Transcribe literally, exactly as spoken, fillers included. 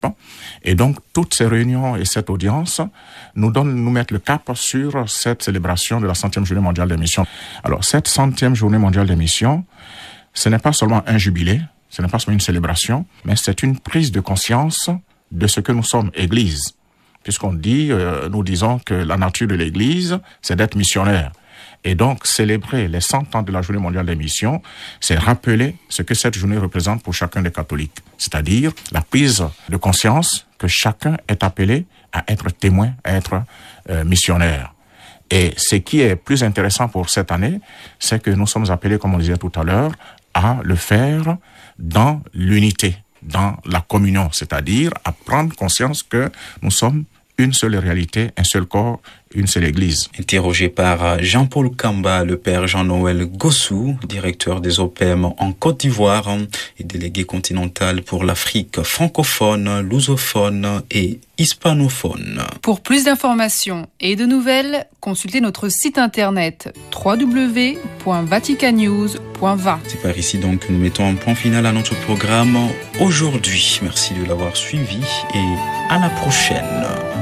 Et donc, toutes ces réunions et cette audience nous donnent, nous mettent le cap sur cette célébration de la centième journée mondiale des missions. Alors, cette centième journée mondiale des missions, ce n'est pas seulement un jubilé, ce n'est pas seulement une célébration, mais c'est une prise de conscience de ce que nous sommes, Église. Puisqu'on dit, euh, nous disons que la nature de l'Église, c'est d'être missionnaire. Et donc, célébrer les cent ans de la Journée mondiale des missions, c'est rappeler ce que cette journée représente pour chacun des catholiques. C'est-à-dire la prise de conscience que chacun est appelé à être témoin, à être euh, missionnaire. Et ce qui est plus intéressant pour cette année, c'est que nous sommes appelés, comme on disait tout à l'heure, à le faire dans l'unité, dans la communion, c'est-à-dire à prendre conscience que nous sommes une seule réalité, un seul corps, une seule église. Interrogé par Jean-Paul Kamba, le père Jean-Noël Gossou, directeur des O P M en Côte d'Ivoire et délégué continental pour l'Afrique francophone, lusophone et hispanophone. Pour plus d'informations et de nouvelles, consultez notre site internet w w w point vatican news point v a. C'est par ici donc que nous mettons un point final à notre programme aujourd'hui. Merci de l'avoir suivi et à la prochaine.